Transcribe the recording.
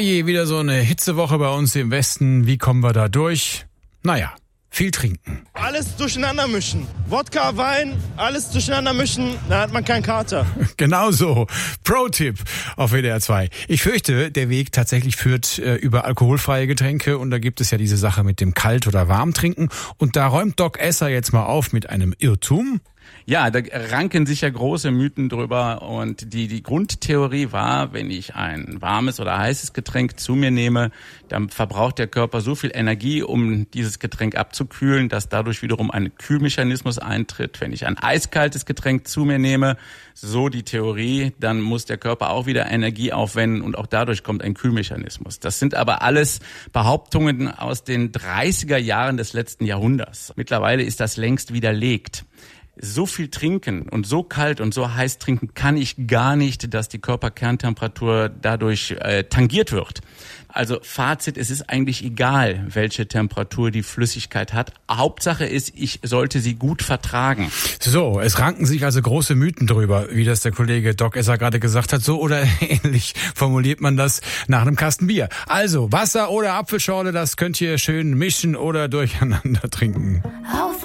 je, wieder so eine Hitzewoche bei uns im Westen. Wie kommen wir da durch? Naja, viel trinken. Alles durcheinander mischen. Wodka, Wein, alles durcheinander mischen, dann hat man keinen Kater. Genau so. Pro-Tipp auf WDR 2. Ich fürchte, der Weg tatsächlich führt über alkoholfreie Getränke und da gibt es ja diese Sache mit dem Kalt- oder Warmtrinken. Und da räumt Doc Esser jetzt mal auf mit einem Irrtum. Ja, da ranken sich ja große Mythen drüber und die Grundtheorie war, wenn ich ein warmes oder heißes Getränk zu mir nehme, dann verbraucht der Körper so viel Energie, um dieses Getränk abzukühlen, dass dadurch wiederum ein Kühlmechanismus eintritt. Wenn ich ein eiskaltes Getränk zu mir nehme, so die Theorie, dann muss der Körper auch wieder Energie aufwenden und auch dadurch kommt ein Kühlmechanismus. Das sind aber alles Behauptungen aus den 30er Jahren des letzten Jahrhunderts. Mittlerweile ist das längst widerlegt. So viel trinken und so kalt und so heiß trinken kann ich gar nicht, dass die Körperkerntemperatur dadurch tangiert wird. Also Fazit, es ist eigentlich egal, welche Temperatur die Flüssigkeit hat. Hauptsache ist, ich sollte sie gut vertragen. So, es ranken sich also große Mythen drüber, wie das der Kollege Doc Esser gerade gesagt hat. So oder ähnlich formuliert man das nach einem Kasten Bier. Also Wasser oder Apfelschorle, das könnt ihr schön mischen oder durcheinander trinken.